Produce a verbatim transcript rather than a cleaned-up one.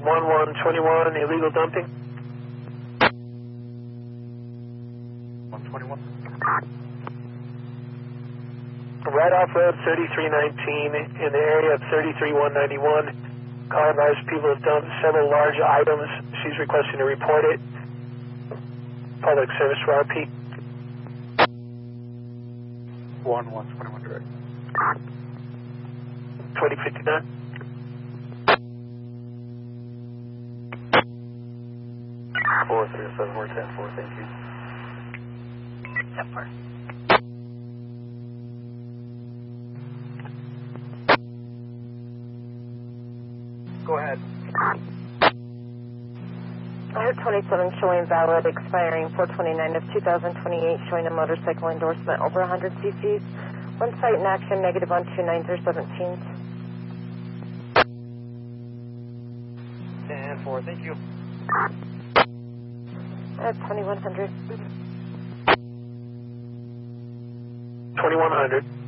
one one twenty-one, illegal dumping. one twenty-one. Right off road thirty-three nineteen in the area of thirty-three one ninety-one. Car and large people have dumped several large items. She's requesting to report it. Public service for R P. one one twenty-one direct. twenty fifty-nine. four three seven four ten four, thank you. Yep, fine. Go ahead. Air twenty-seven showing valid, expiring four twenty-nine of two thousand twenty-eight, showing a motorcycle endorsement over one hundred c c's. One site in action, negative on two nines or seventeens. ten four, thank you. At twenty-one hundred. twenty-one hundred.